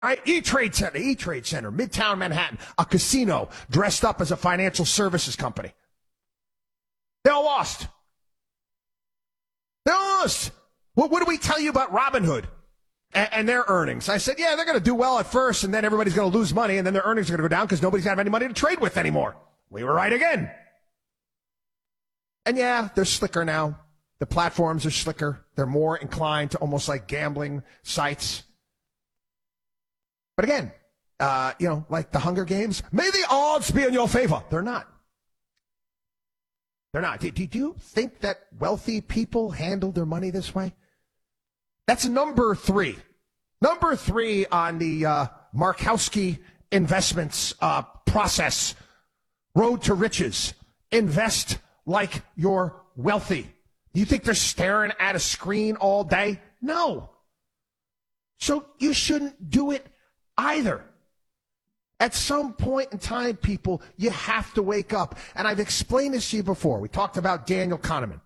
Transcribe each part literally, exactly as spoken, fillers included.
All right, E-Trade Center, E-Trade Center, Midtown Manhattan, a casino dressed up as a financial services company. They all lost. They all lost. Well, what do we tell you about Robinhood and, and their earnings? I said, yeah, they're going to do well at first, and then everybody's going to lose money, and then their earnings are going to go down because nobody's going to have any money to trade with anymore. We were right again. And yeah, they're slicker now. The platforms are slicker. They're more inclined to almost like gambling sites. But again, uh, you know, like the Hunger Games, may the odds be in your favor. They're not. They're not. Do, do you think that wealthy people handle their money this way? That's number three. Number three on the uh, Markowski investments uh, process. Road to riches. Invest like you're wealthy. Do you think they're staring at a screen all day? No. So you shouldn't do it either. At some point in time, people, you have to wake up. And I've explained this to you before. We talked about Daniel Kahneman.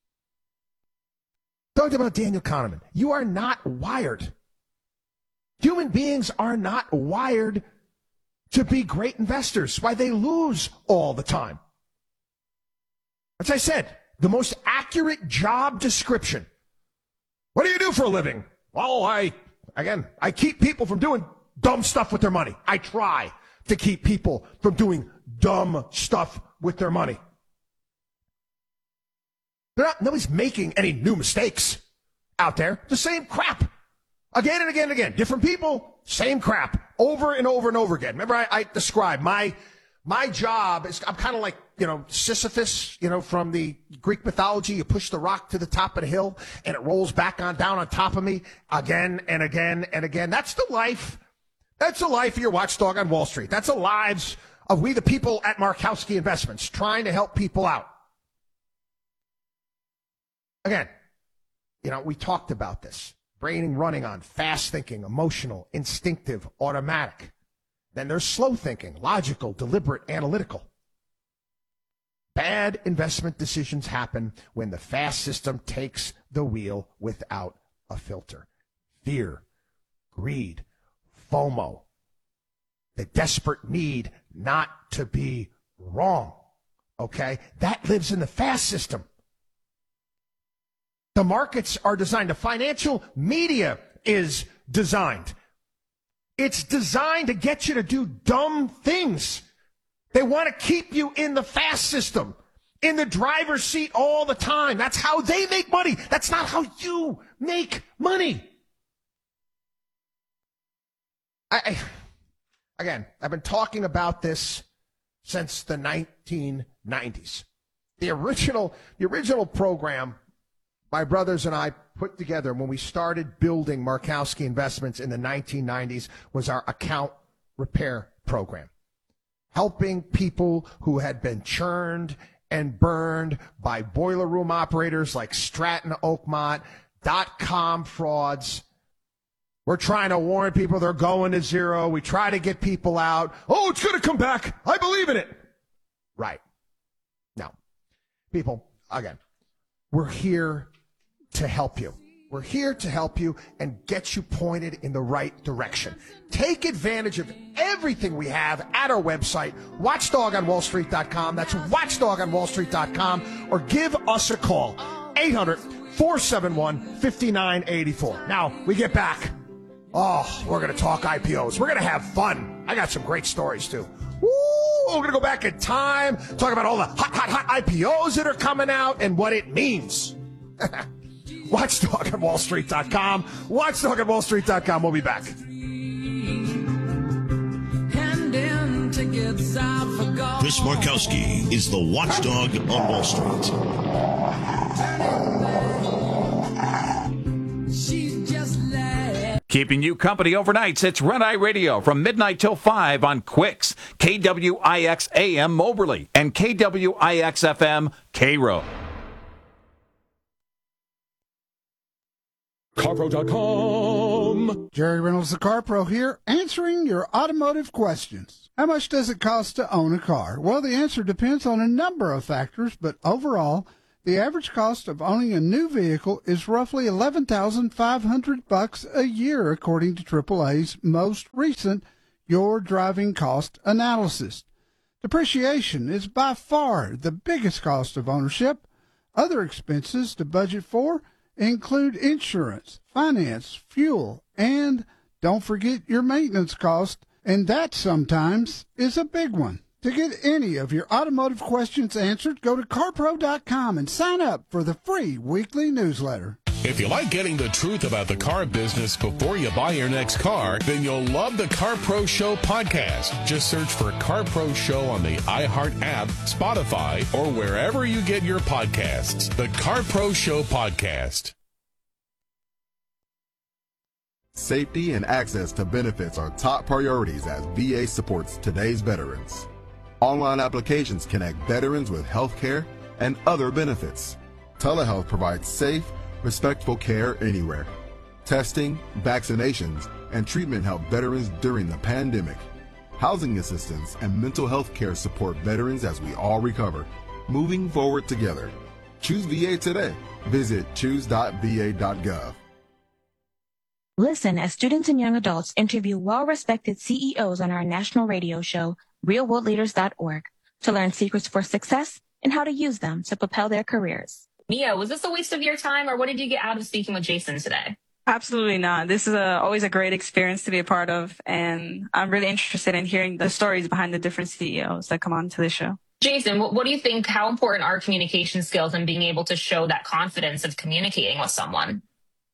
Talked about Daniel Kahneman. You are not wired. Human beings are not wired to be great investors. Why they lose all the time. As I said, the most accurate job description. What do you do for a living? Well, I, again, I keep people from doing dumb stuff with their money. I try to keep people from doing dumb stuff with their money. They're not, nobody's making any new mistakes out there. The same crap. Again and again and again. Different people, same crap. Over and over and over again. Remember I, I described my my job is, I'm kind of like, you know, Sisyphus, you know, from the Greek mythology. You push the rock to the top of the hill and it rolls back on down on top of me again and again and again. That's the life. That's the life of your watchdog on Wall Street. That's the lives of we the people at Markowski Investments trying to help people out. Again, you know, we talked about this. Brain running on fast thinking, emotional, instinctive, automatic. Then there's slow thinking, logical, deliberate, analytical. Bad investment decisions happen when the fast system takes the wheel without a filter. Fear, greed, FOMO, the desperate need not to be wrong. Okay? That lives in the fast system. The markets are designed, the financial media is designed. It's designed to get you to do dumb things. They want to keep you in the fast system, in the driver's seat all the time. That's how they make money. That's not how you make money. I, I again, I've been talking about this since the nineteen nineties. The original, the original program my brothers and I put together when we started building Markowski Investments in the nineteen nineties was our account repair program, helping people who had been churned and burned by boiler room operators like Stratton Oakmont, dot-com frauds. We're trying to warn people they're going to zero. We try to get people out. Oh, it's going to come back. I believe in it. Right. Now, people, again, we're here to help you. We're here to help you and get you pointed in the right direction. Take advantage of everything we have at our website, watchdog on wall street dot com. That's watchdog on wall street dot com. Or give us a call, eight hundred, four seven one, five nine eight four. Now, we get back. Oh, we're going to talk I P Os. We're going to have fun. I got some great stories, too. Woo! We're going to go back in time, talk about all the hot, hot, hot I P Os that are coming out and what it means. watchdog on wall street dot com. watchdog on wall street dot com. We'll be back. Chris Markowski is the watchdog on Wall Street. Keeping you company overnights, it's Red Eye Radio from midnight till five on Quicks, K W I X A M Moberly, and K W I X F M Cairo. Carpro dot com. Jerry Reynolds, the Car Pro here, answering your automotive questions. How much does it cost to own a car? Well, the answer depends on a number of factors, but overall, The average cost of owning a new vehicle is roughly eleven thousand five hundred bucks a year, according to triple A's most recent Your Driving Cost Analysis. Depreciation is by far the biggest cost of ownership. Other expenses to budget for include insurance, finance, fuel, and don't forget your maintenance cost, and that sometimes is a big one. To get any of your automotive questions answered, go to car pro dot com and sign up for the free weekly newsletter. If you like getting the truth about the car business before you buy your next car, then you'll love the Car Pro Show podcast. Just search for Car Pro Show on the iHeart app, Spotify, or wherever you get your podcasts. The Car Pro Show podcast. Safety and access to benefits are top priorities as V A supports today's veterans. Online applications connect veterans with health care and other benefits. Telehealth provides safe, respectful care anywhere. Testing, vaccinations, and treatment help veterans during the pandemic. Housing assistance and mental health care support veterans as we all recover. Moving forward together. Choose V A today. Visit choose dot v a dot gov. Listen as students and young adults interview well-respected C E Os on our national radio show, real world leaders dot org, to learn secrets for success and how to use them to propel their careers. Mia, was this a waste of your time, or what did you get out of speaking with Jason today? Absolutely not. This is a, always a great experience to be a part of, and I'm really interested in hearing the stories behind the different C E Os that come on to the show. Jason, what, what do you think, how important are communication skills and being able to show that confidence of communicating with someone?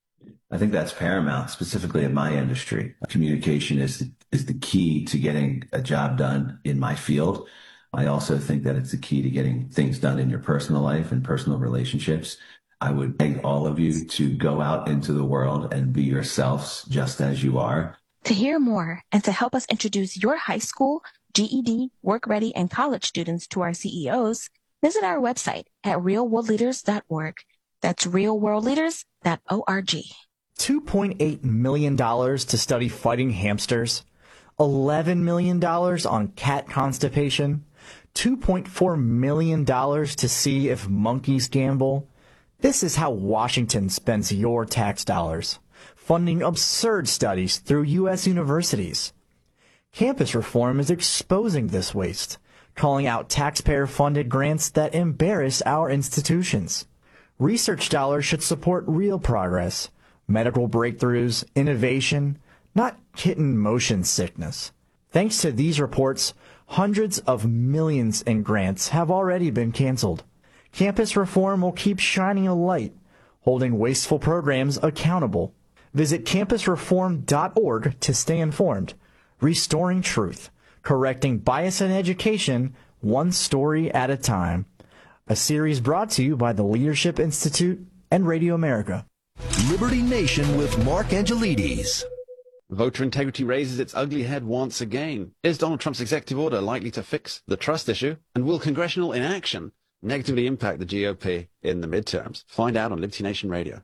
I think that's paramount, specifically in my industry. Communication is is the key to getting a job done in my field. I also think that it's the key to getting things done in your personal life and personal relationships. I would beg all of you to go out into the world and be yourselves just as you are. To hear more and to help us introduce your high school, G E D, work ready, and college students to our C E Os, visit our website at real world leaders dot org. That's real world leaders dot org. two point eight million dollars to study fighting hamsters, eleven million dollars on cat constipation, two point four million dollars to see if monkeys gamble. This is how Washington spends your tax dollars, funding absurd studies through U S universities. Campus reform is exposing this waste, calling out taxpayer-funded grants that embarrass our institutions. Research dollars should support real progress, medical breakthroughs, innovation, not kitten motion sickness. Thanks to these reports, hundreds of millions in grants have already been canceled. Campus reform will keep shining a light, holding wasteful programs accountable. Visit campus reform dot org to stay informed. Restoring truth, correcting bias in education, one story at a time. A series brought to you by the Leadership Institute and Radio America. Liberty Nation with Mark Angelides. Voter integrity raises its ugly head once again. Is Donald Trump's executive order likely to fix the trust issue? And will congressional inaction negatively impact the G O P in the midterms? Find out on Liberty Nation Radio.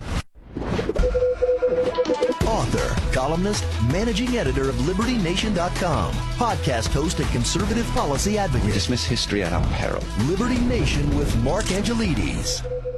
Author, columnist, managing editor of Liberty Nation dot com, podcast host and conservative policy advocate. We dismiss history at our peril. Liberty Nation with Mark Angelides.